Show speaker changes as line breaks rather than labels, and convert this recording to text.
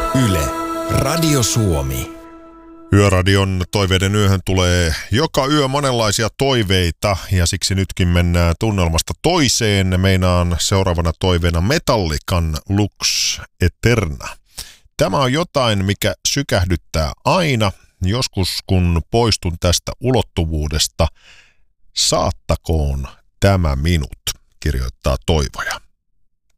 Yle, Radio Suomi.
Yöradion toiveiden yöhön tulee joka yö monenlaisia toiveita ja siksi nytkin mennään tunnelmasta toiseen. Meinaan seuraavana toiveena Metallican Lux Eterna. Tämä on jotain, mikä sykähdyttää aina. Joskus kun poistun tästä ulottuvuudesta, saattakoon tämä minut, kirjoittaa toivoja.